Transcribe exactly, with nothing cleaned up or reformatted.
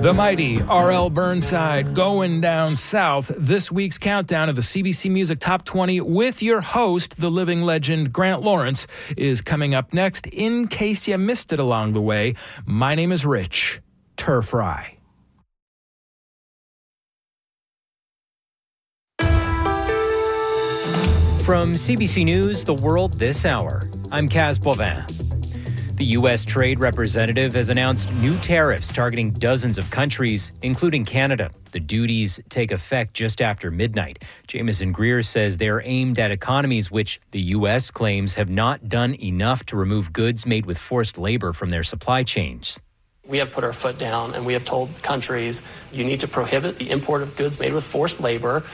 The mighty R L Burnside going down south. This week's countdown of the C B C Music Top twenty with your host, the living legend Grant Lawrence, is coming up next. In case you missed it along the way, my name is Rich Turfry. From C B C News, The World This Hour, I'm Kaz Bovin. The U S Trade Representative has announced new tariffs targeting dozens of countries, including Canada. The duties take effect just after midnight. Jameson Greer says they're aimed at economies which the U S claims have not done enough to remove goods made with forced labor from their supply chains. We have put our foot down and we have told countries you need to prohibit the import of goods made with forced labor